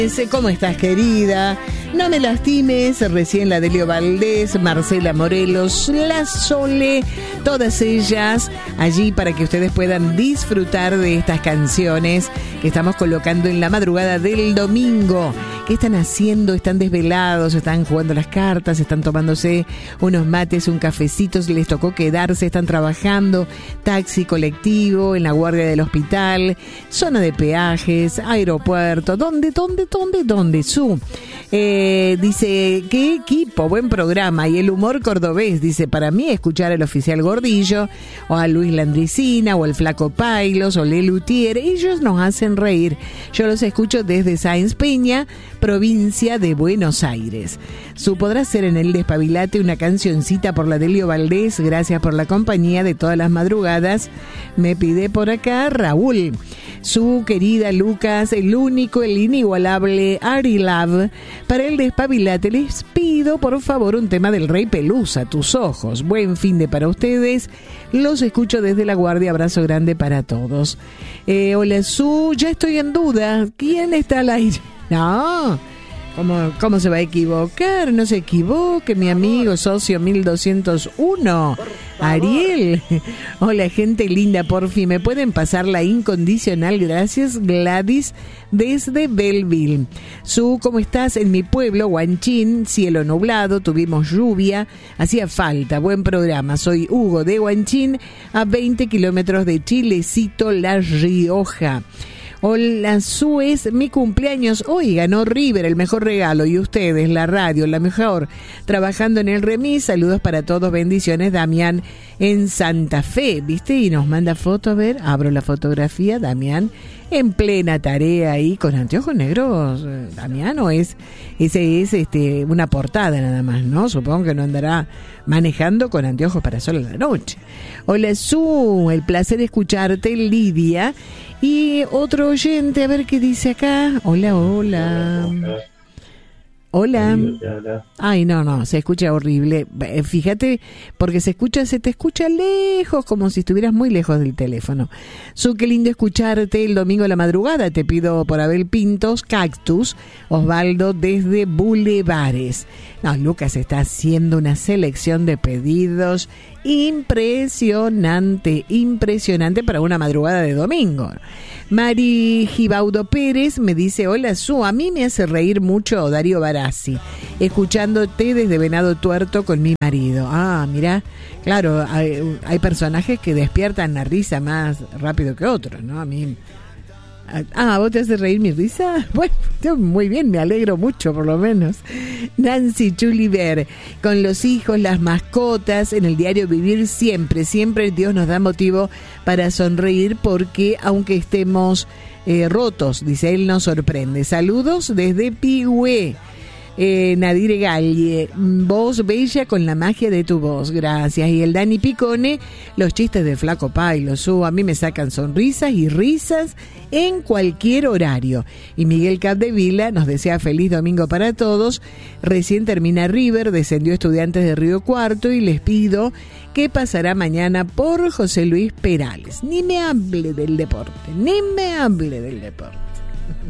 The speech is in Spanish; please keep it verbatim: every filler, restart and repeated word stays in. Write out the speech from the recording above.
¿Cómo estás, querida? No me lastimes, recién la Delio Valdés, Marcela Morelos, La Sole, todas ellas allí para que ustedes puedan disfrutar de estas canciones que estamos colocando en la madrugada del domingo. ¿Qué están haciendo? ¿Están desvelados? ¿Están jugando las cartas? ¿Están tomándose unos mates, un cafecito? ¿Les tocó quedarse? ¿Están trabajando? Taxi, colectivo, en la guardia del hospital, zona de peajes, aeropuerto. ¿Dónde, dónde, dónde, dónde? Su. Eh, dice, qué equipo, buen programa. Y el humor cordobés, dice, para mí escuchar al oficial Gordillo, o a Luis Landricina, o al Flaco Pailos, o Lelutier, ellos nos hacen reír. Yo los escucho desde Sáenz Peña, provincia de Buenos Aires. Su podrá ser en el Despabilate una cancioncita por la Delio Valdés. Gracias por la compañía de todas las madrugadas. Me pide por acá Raúl. Su querida Lucas, el único, el inigualable Ari Love. Para el Despabilate les pido por favor un tema del Rey Pelusa, Tus Ojos. Buen fin de para ustedes. Los escucho desde La Guardia. Abrazo grande para todos. Eh, hola Su, ya estoy en duda. ¿Quién está al aire? No, ¿cómo, ¿cómo se va a equivocar? No se equivoque, mi amigo socio mil doscientos uno, Ariel. Hola, gente linda, porfi, ¿me pueden pasar la incondicional? Gracias, Gladys, desde Belleville. Su, ¿cómo estás? En mi pueblo, Huanchín, cielo nublado, tuvimos lluvia, hacía falta, buen programa. Soy Hugo de Huanchín, a veinte kilómetros de Chilecito, La Rioja. Hola, Su, es mi cumpleaños. Hoy ganó River, el mejor regalo. Y ustedes, la radio, la mejor. Trabajando en el remis. Saludos para todos. Bendiciones, Damián, en Santa Fe. ¿Viste? Y nos manda foto. A ver, abro la fotografía. Damián, en plena tarea ahí, con anteojos negros. Damián, ¿o es? Ese es este una portada nada más, ¿no? Supongo que no andará manejando con anteojos para solo la noche. Hola, Su, el placer de escucharte, Lidia. Y otro oyente, a ver qué dice acá. Hola, hola. Hola. Ay, no, no, se escucha horrible. Fíjate, porque se escucha, se te escucha lejos, como si estuvieras muy lejos del teléfono. Su, qué lindo escucharte el domingo a la madrugada. Te pido por Abel Pintos, Cactus, Osvaldo desde Bulevares. No, Lucas está haciendo una selección de pedidos impresionante, impresionante para una madrugada de domingo. Mari Gibaudo Pérez me dice, hola Su, a mí me hace reír mucho Darío Barassi, escuchándote desde Venado Tuerto con mi marido. Ah, mira, claro, hay, hay personajes que despiertan la risa más rápido que otros, ¿no? A mí... Ah, ¿vos te haces reír mi risa? Bueno, muy bien, me alegro mucho por lo menos. Nancy Chuliver, con los hijos, las mascotas, en el diario vivir siempre, siempre Dios nos da motivo para sonreír porque aunque estemos eh, rotos, dice él, nos sorprende. Saludos desde Pigüé. Eh, Nadire Galle, voz bella con la magia de tu voz, gracias. Y el Dani Picone, los chistes de Flaco Pailo, Su, a mí me sacan sonrisas y risas en cualquier horario. Y Miguel Capdevila nos desea feliz domingo para todos. Recién termina River, descendió Estudiantes de Río Cuarto y les pido qué pasará mañana por José Luis Perales. Ni me hable del deporte, ni me hable del deporte.